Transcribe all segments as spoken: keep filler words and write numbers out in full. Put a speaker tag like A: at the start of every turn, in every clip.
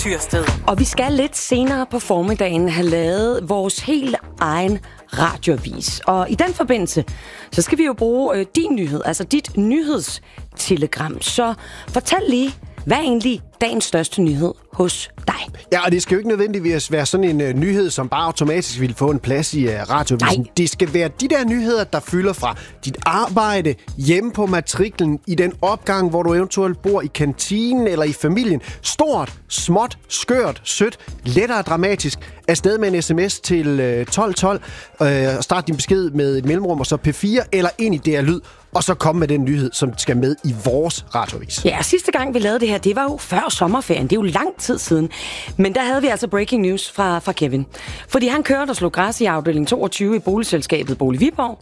A: Tyrsted.
B: Og vi skal lidt senere på formiddagen have lavet vores helt egen radioavis. Og i den forbindelse, så skal vi jo bruge øh, din nyhed, altså dit nyhedstelegram. Så fortæl lige, hvad er egentlig dagens største nyhed hos dig?
C: Ja, og det skal jo ikke nødvendigvis være sådan en uh, nyhed, som bare automatisk vil få en plads i uh, radiovisen. Nej. Det skal være de der nyheder, der fylder fra dit arbejde, hjemme på matriklen, i den opgang, hvor du eventuelt bor, i kantinen eller i familien. Stort, småt, skørt, sødt, lettere dramatisk. Afsted med en sms til uh, tolv tolv. Uh, start din besked med et mellemrum, og så P fire, eller ind i D R Lyd. Og så komme med den nyhed, som skal med i vores radioavis.
B: Ja, sidste gang vi lavede det her, det var jo før sommerferien. Det er jo lang tid siden. Men der havde vi altså breaking news fra, fra Kevin. Fordi han kørte og slog græs i afdeling toogtyve i boligselskabet Bolig Viborg.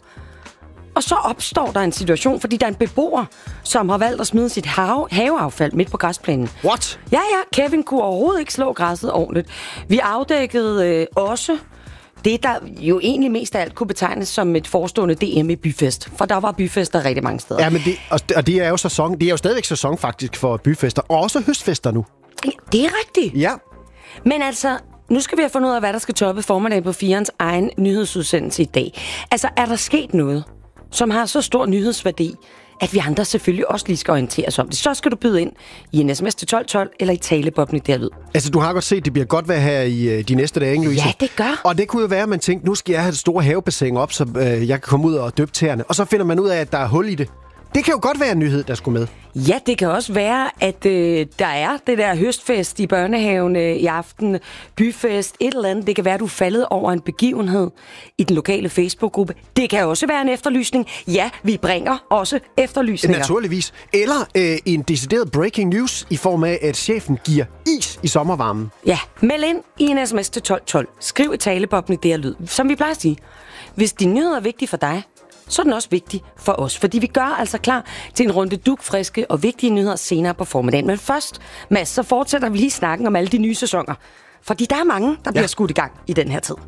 B: Og så opstår der en situation, fordi der er en beboer, som har valgt at smide sit have, haveaffald midt på græsplænen.
C: What?
B: Ja, ja, Kevin kunne overhovedet ikke slå græsset ordentligt. Vi afdækkede øh, også det, der jo egentlig mest af alt kunne betegnes som et forestående D M i byfest. For der var byfester rigtig mange steder.
C: Ja, men det, og det er jo sæson. Det er jo stadigvæk sæson faktisk for byfester. Og også høstfester nu.
B: Det er rigtigt.
C: Ja.
B: Men altså, nu skal vi have fundet ud af, hvad der skal toppe formiddagen på firens egen nyhedsudsendelse i dag. Altså, er der sket noget, som har så stor nyhedsværdi, at vi andre selvfølgelig også lige skal orientere os om det? Så skal du byde ind i en sms til tolv tolv eller i taleboblen i D R Lyd.
C: Altså, du har godt set, det bliver godt vejr her i de næste dage, ikke, Louise?
B: Ja, det gør.
C: Og det kunne jo være, at man tænkte, nu skal jeg have det store havebassin op, så øh, jeg kan komme ud og døbe tæerne. Og så finder man ud af, at der er hul i det. Det kan jo godt være en nyhed, der skulle med.
B: Ja, det kan også være, at øh, der er det der høstfest i børnehaven øh, i aften, byfest, et eller andet. Det kan være, at du er faldet over en begivenhed i den lokale Facebook-gruppe. Det kan også være en efterlysning. Ja, vi bringer også efterlysninger.
C: Naturligvis. Eller øh, en decideret breaking news i form af, at chefen giver is i sommervarmen.
B: Ja, meld ind i en sms til tolv tolv. Skriv i taleboblen i D R Lyd. Som vi plejer at sige, hvis din nyhed er vigtig for dig, så er den også vigtig for os. Fordi vi gør altså klar til en runde dugfriske og vigtige nyheder senere på formiddagen. Men først, Mads, så fortsætter vi lige snakken om alle de nye sæsoner. Fordi der er mange, der bliver ja. skudt i gang i den her tid.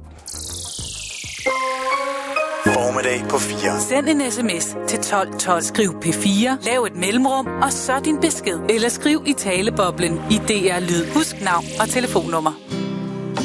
D: Formiddag på fire.
A: Send en sms til tolv tolv. Skriv P fire, lav et mellemrum, og så din besked. Eller skriv i taleboblen i D R Lyd. Husk navn og telefonnummer.